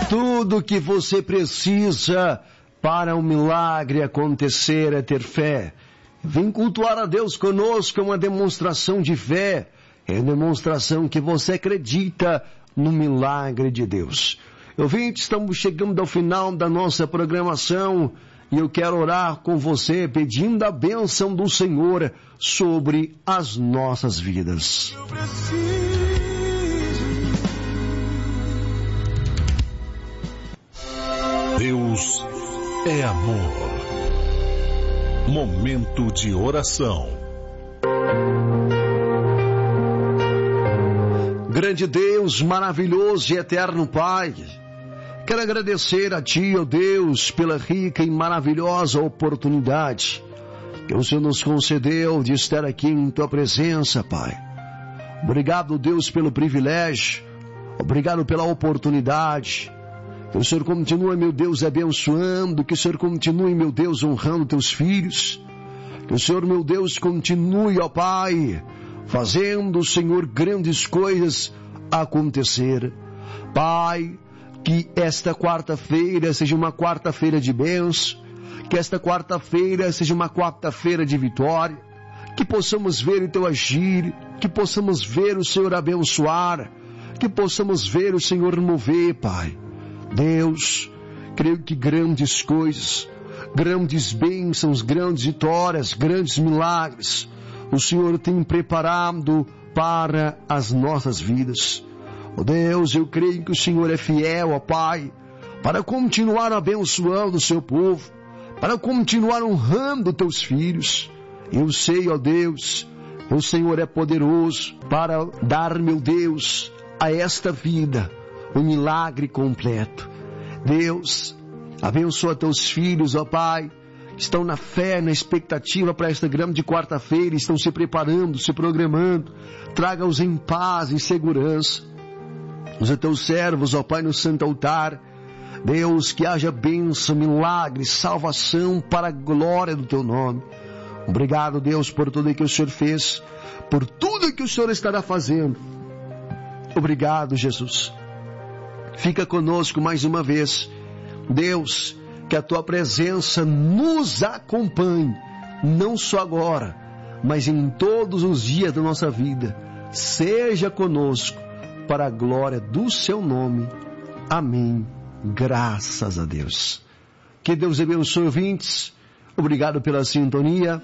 Tudo que você precisa para um milagre acontecer é ter fé. Vem cultuar a Deus conosco, é uma demonstração de fé. É uma demonstração que você acredita no milagre de Deus. Ouvintes, estamos chegando ao final da nossa programação e eu quero orar com você pedindo a bênção do Senhor sobre as nossas vidas. Deus é amor. Momento de oração. Grande Deus, maravilhoso e eterno Pai, quero agradecer a Ti, ó Deus, pela rica e maravilhosa oportunidade que o Senhor nos concedeu de estar aqui em Tua presença, Pai. Obrigado, Deus, pelo privilégio, obrigado pela oportunidade. Que o Senhor continue, meu Deus, abençoando, que o Senhor continue, meu Deus, honrando Teus filhos. Que o Senhor, meu Deus, continue, ó Pai, fazendo, Senhor, grandes coisas acontecer. Pai, que esta quarta-feira seja uma quarta-feira de bênção, que esta quarta-feira seja uma quarta-feira de vitória, que possamos ver o Teu agir, que possamos ver o Senhor abençoar, que possamos ver o Senhor mover, Pai. Deus, creio que grandes coisas, grandes bênçãos, grandes vitórias, grandes milagres, o Senhor tem preparado para as nossas vidas. Oh Deus, eu creio que o Senhor é fiel, ó Pai, para continuar abençoando o seu povo, para continuar honrando teus filhos. Eu sei, ó Deus, o Senhor é poderoso para dar, meu Deus, a esta vida um milagre completo. Deus, abençoa teus filhos, ó Pai, estão na fé, na expectativa para esta grande quarta-feira, estão se preparando, se programando. Traga-os em paz, em segurança. Usa teus servos, ó Pai, no santo altar. Deus, que haja bênção, milagre, salvação para a glória do Teu nome. Obrigado, Deus, por tudo que o Senhor fez, por tudo que o Senhor estará fazendo. Obrigado, Jesus. Fica conosco mais uma vez. Deus, que a Tua presença nos acompanhe, não só agora, mas em todos os dias da nossa vida. Seja conosco, para a glória do Seu nome. Amém. Graças a Deus. Que Deus abençoe, ouvintes. Obrigado pela sintonia.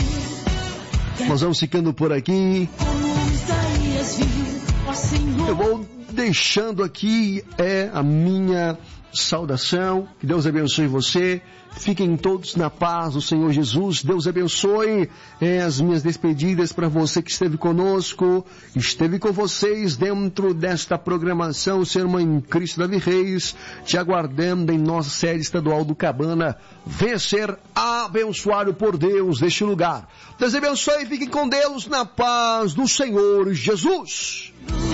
Nós vamos ficando por aqui. Eu vou deixando aqui a minha saudação. Que Deus abençoe você. Fiquem todos na paz do Senhor Jesus. Deus abençoe as minhas despedidas para você que esteve conosco, esteve com vocês dentro desta programação Sermão em Cristo Davi Reis, te aguardando em nossa sede estadual do Cabana. Venha ser abençoado por Deus neste lugar. Deus abençoe e fiquem com Deus na paz do Senhor Jesus.